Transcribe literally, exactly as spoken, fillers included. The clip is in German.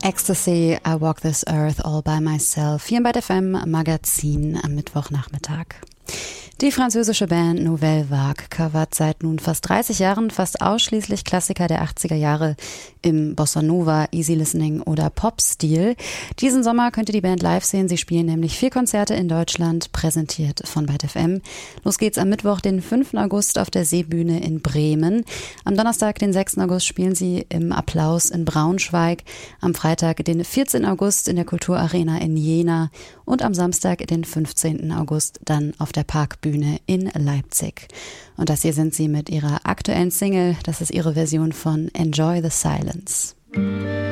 Ecstasy, I Walk This Earth All By Myself, hier bei F M Magazin am Mittwochnachmittag. Die französische Band Nouvelle Vague covert seit nun fast dreißig Jahren fast ausschließlich Klassiker der achtziger Jahre im Bossa Nova, Easy Listening oder Pop-Stil. Diesen Sommer könnt ihr die Band live sehen. Sie spielen nämlich vier Konzerte in Deutschland, präsentiert von Byte F M. Los geht's am Mittwoch, den fünften August auf der Seebühne in Bremen. Am Donnerstag, den sechsten August, spielen sie im Applaus in Braunschweig. Am Freitag, den vierzehnten August in der Kulturarena in Jena. Und am Samstag, den fünfzehnten August, dann auf der Parkbühne in Leipzig. Und das hier sind sie mit ihrer aktuellen Single. Das ist ihre Version von Enjoy the Silence.